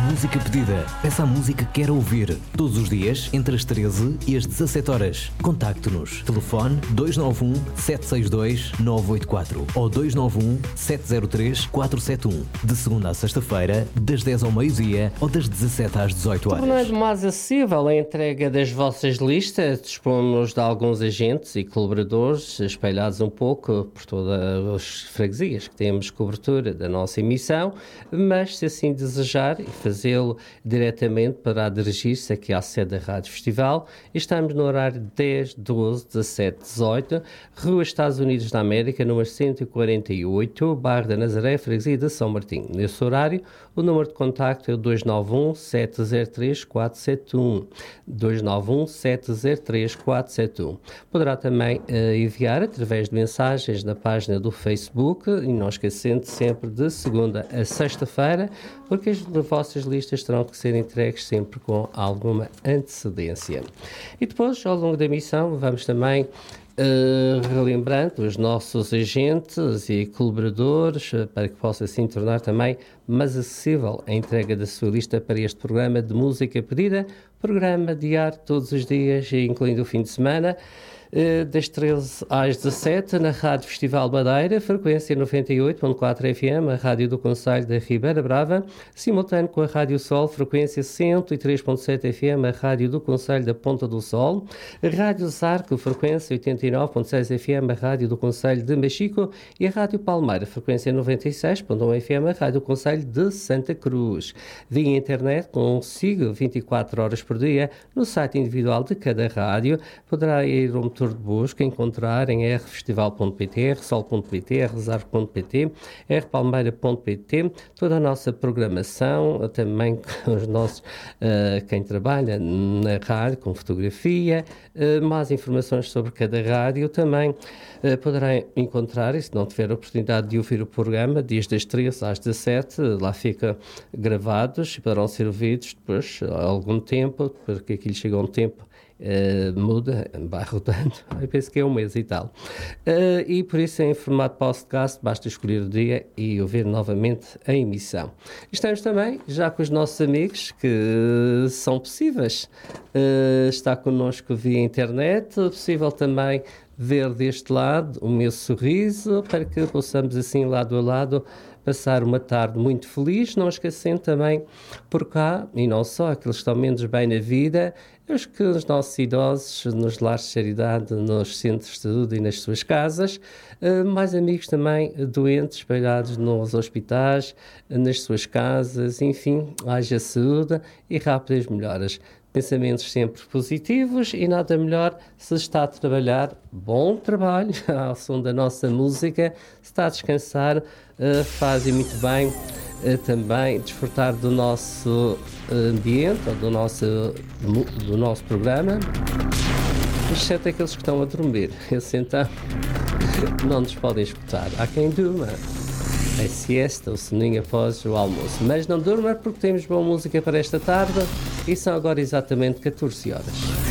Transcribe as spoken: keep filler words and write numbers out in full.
Música pedida. Peça a música que quer ouvir. Todos os dias, entre as treze e as dezassete horas. Contacte-nos. Telefone dois nove um, sete seis dois, nove oito quatro ou dois nove um, sete zero três, quatro sete um. De segunda à sexta-feira, das dez ao meio-dia ou das dezassete às dezoito horas. Tornando mais acessível a entrega das vossas listas, dispomos de alguns agentes e colaboradores espalhados um pouco por todas as freguesias que temos cobertura da nossa emissão, mas se assim desejar, fazê-lo diretamente para dirigir-se aqui à sede da Rádio Festival. Estamos no horário dez, doze, dezassete, dezoito, Rua Estados Unidos da América, número cento e quarenta e oito, Bairro da Nazaré, freguesia de São Martinho. Nesse horário, o número de contacto é o dois nove um, sete zero três, quatro sete um. dois nove um, sete zero três, quatro sete um. Poderá também uh, enviar através de mensagens na página do Facebook e não esquecendo sempre de segunda a sexta-feira, porque as vossas listas terão que ser entregues sempre com alguma antecedência. E depois, ao longo da emissão, vamos também uh, relembrando os nossos agentes e colaboradores uh, para que possa assim tornar também mais acessível a entrega da sua lista para este programa de música pedida, programa diário todos os dias, incluindo o fim de semana, das treze às dezassete, na Rádio Festival Madeira, frequência noventa e oito ponto quatro F M, a Rádio do Concelho da Ribeira Brava, simultâneo com a Rádio Sol, frequência cento e três ponto sete F M, a Rádio do Concelho da Ponta do Sol, a Rádio Zarco, frequência oitenta e nove ponto seis F M, a Rádio do Concelho de Machico, e a Rádio Palmeira, frequência noventa e seis ponto um F M, a Rádio do Concelho de Santa Cruz. Via internet, consigo vinte e quatro horas por dia, no site individual de cada rádio, poderá ir ao motor de busca, encontrar em r festival ponto p t, r sol ponto p t, r zarco ponto p t, r palmeira ponto p t, toda a nossa programação, também com os nossos, uh, quem trabalha na rádio, com fotografia, uh, mais informações sobre cada rádio, também uh, poderá encontrar, e se não tiver a oportunidade de ouvir o programa, dias das treze às dezassete, lá fica gravados e poderão ser ouvidos depois, há algum tempo, porque aquilo chega a um tempo Uh, muda, vai rodando, eu penso que é um mês e tal. Uh, e por isso, em formato podcast, basta escolher o dia e ouvir novamente a emissão. Estamos também já com os nossos amigos que uh, são possíveis. Uh, está connosco via internet, é possível também ver deste lado o meu sorriso, para que possamos assim, lado a lado, passar uma tarde muito feliz, não esquecendo também por cá, e não só, aqueles que estão menos bem na vida, os que os nossos idosos, nos lares de caridade, nos centros de saúde e nas suas casas, mais amigos também doentes, espalhados nos hospitais, nas suas casas, enfim, haja saúde e rápidas melhoras. Pensamentos sempre positivos e nada melhor se está a trabalhar, bom trabalho, ao som da nossa música, se está a descansar, uh, fazem muito bem uh, também desfrutar do nosso ambiente, ou do nosso, do nosso programa, exceto aqueles que estão a dormir, esses então não nos podem escutar. Há quem durma a siesta, o soninho após o almoço, mas não durma porque temos boa música para esta tarde e são agora exatamente catorze horas.